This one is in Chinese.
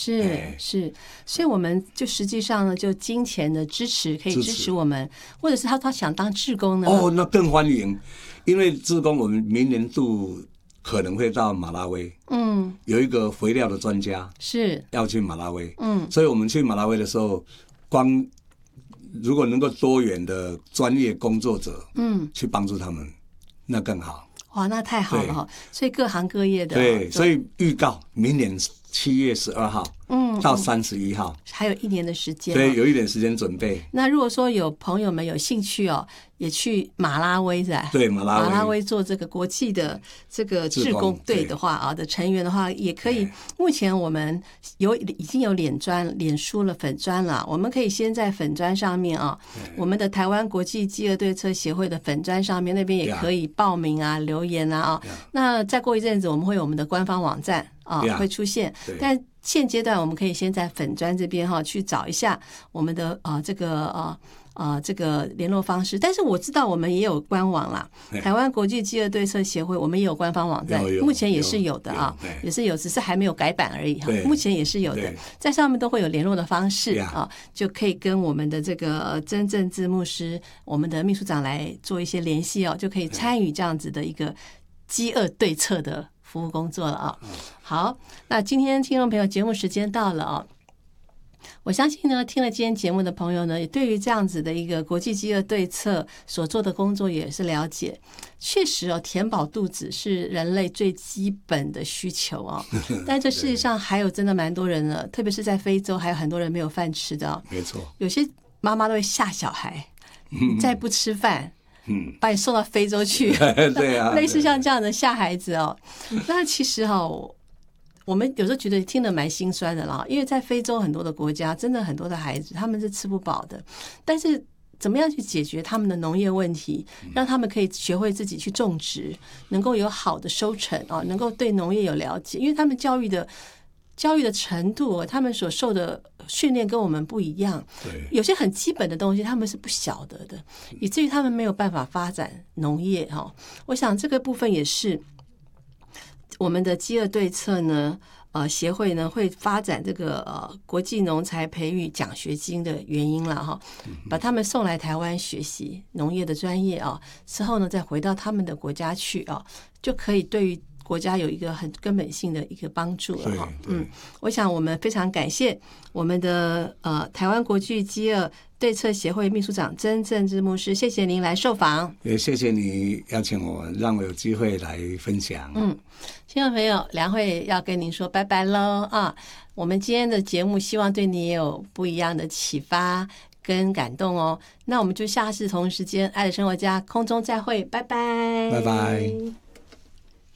是，所以我们就实际上呢，就金钱的支持可以支持我们，或者是他想当志工呢？ 那更欢迎，因为志工我们明年度可能会到马拉维，有一个肥料的专家是要去马拉维，所以我们去马拉维的时候，光如果能够多元的专业工作者，去帮助他们，那更好。 哇，那太好了哈！所以各行各业的， 对，所以预告明年7月12号，到31号， 还有1年的时间， 对，有一点时间准备。 那如果说有朋友们有兴趣也去马拉维是吧？ 对，马拉维做这个国际的这个志工队的话的成员的话，也可以。目前我们已经有脸书了粉专了，我们可以先在粉专上面我们的台湾国际饥饿对策协会的粉专上面那边也可以报名留言那再过一阵子我们会有我们的官方网站会出现，但现阶段我们可以先在粉专这边去找一下我们的这个联络方式。但是我知道我们也有官网啦，台湾国际饥饿对策协会我们也有官方网站，目前也是有的也是有，只是还没有改版而已目前也是有的，在上面都会有联络的方式就可以跟我们的这个真正字牧师我们的秘书长来做一些联系就可以参与这样子的一个饥饿对策的服务工作了好，那今天听众朋友节目时间到了我相信呢，听了今天节目的朋友呢，也对于这样子的一个国际饥饿对策所做的工作也是了解。确实填饱肚子是人类最基本的需求但这世界上还有真的蛮多人呢，特别是在非洲，还有很多人没有饭吃的没错， 有些妈妈都会吓小孩，再不吃饭。把你送到非洲去对啊， 类似像这样的吓孩子那其实我们有时候觉得听得蛮心酸的啦，因为在非洲很多的国家，真的很多的孩子他们是吃不饱的，但是怎么样去解决他们的农业问题，让他们可以学会自己去种植，能够有好的收成能够对农业有了解，因为他们教育的程度，他们所受的训练跟我们不一样，有些很基本的东西他们是不晓得的，以至于他们没有办法发展农业我想这个部分也是我们的饥饿对策呢协会呢会发展这个国际农才培育奖学金的原因了把他们送来台湾学习农业的专业之后呢再回到他们的国家去就可以对于国家有一个很根本性的一个帮助了我想我们非常感谢我们的台湾国际饥饿对策协会秘书长曾正之牧师，谢谢您来受访， 也谢谢你邀请我，让我有机会来分享。 听众朋友，梁慧要跟您说拜拜喽我们今天的节目希望对你也有不一样的启发跟感动那我们就下次同时间爱的生活家空中再会，拜拜， 拜拜。